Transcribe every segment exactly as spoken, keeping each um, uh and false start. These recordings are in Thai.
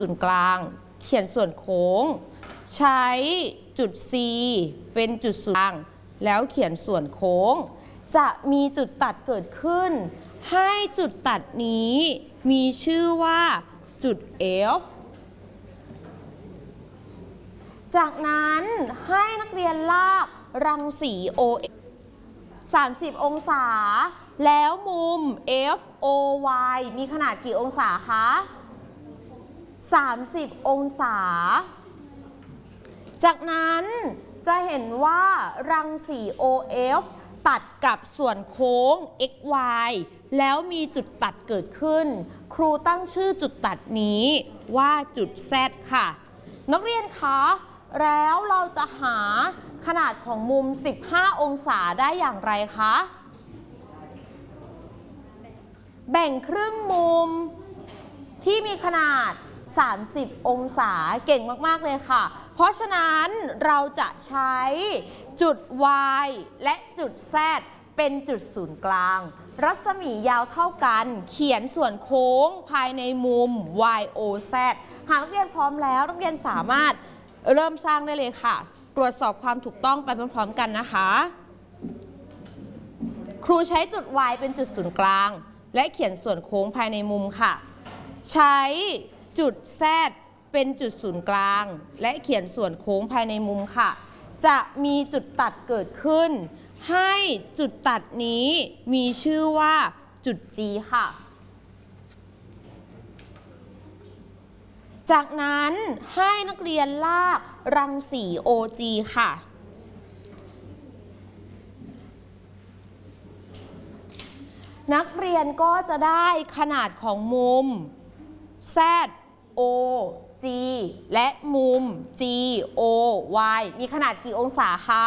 ศูนย์กลางเขียนส่วนโค้งใช้จุด C เป็นจุดศูนย์กลางแล้วเขียนส่วนโค้งจะมีจุดตัดเกิดขึ้นให้จุดตัดนี้มีชื่อว่าจุด F จากนั้นให้นักเรียนลากรังสี โอ เอฟ สามสิบองศาแล้วมุม เอฟ โอ วาย มีขนาดกี่องศาคะสามสิบองศาจากนั้นจะเห็นว่ารังสี โอ เอฟ ตัดกับส่วนโค้ง เอ็กซ์ วาย แล้วมีจุดตัดเกิดขึ้นครูตั้งชื่อจุดตัดนี้ว่าจุด Z ค่ะนักเรียนคะแล้วเราจะหาขนาดของมุมสิบห้าองศาได้อย่างไรคะแบ่งครึ่งมุมที่มีขนาดสามสิบองศาเก่งมากๆเลยค่ะเพราะฉะนั้นเราจะใช้จุด Y และจุด Z เป็นจุดศูนย์กลางรัศมียาวเท่ากันเขียนส่วนโค้งภายในมุม วาย โอ แซด หากนักเรียนพร้อมแล้วนักเรียนสามารถเริ่มสร้างได้เลยค่ะตรวจสอบความถูกต้องไปพร้อมๆกันนะคะครูใช้จุด Y เป็นจุดศูนย์กลางและเขียนส่วนโค้งภายในมุมค่ะใช้จุด Z เป็นจุดศูนย์กลางและเขียนส่วนโค้งภายในมุมค่ะจะมีจุดตัดเกิดขึ้นให้จุดตัดนี้มีชื่อว่าจุด G ค่ะจากนั้นให้นักเรียนลากรังสี โอ จี ค่ะนักเรียนก็จะได้ขนาดของมุม Z O G และมุม G O Y มีขนาดกี่องศาคะ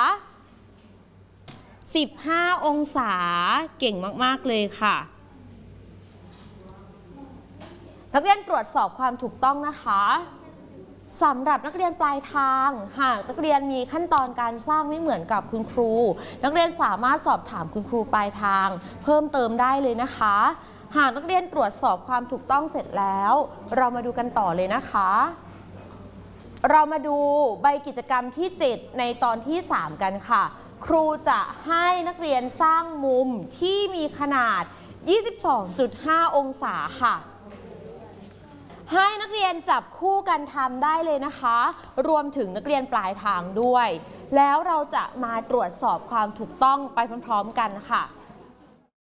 สิบห้าองศาเก่งมากๆเลยค่ะนักเรียนตรวจสอบความถูกต้องนะคะสำหรับนักเรียนปลายทางหากนักเรียนมีขั้นตอนการสร้างไม่เหมือนกับคุณครูนักเรียนสามารถสอบถามคุณครูปลายทางเพิ่มเติมได้เลยนะคะหากนักเรียนตรวจสอบความถูกต้องเสร็จแล้วเรามาดูกันต่อเลยนะคะเรามาดูใบกิจกรรมที่เจ็ดในตอนที่สามกันค่ะครูจะให้นักเรียนสร้างมุมที่มีขนาด ยี่สิบสองจุดห้า องศาค่ะให้นักเรียนจับคู่กันทำได้เลยนะคะรวมถึงนักเรียนปลายทางด้วยแล้วเราจะมาตรวจสอบความถูกต้องไปพร้อมๆกันค่ะ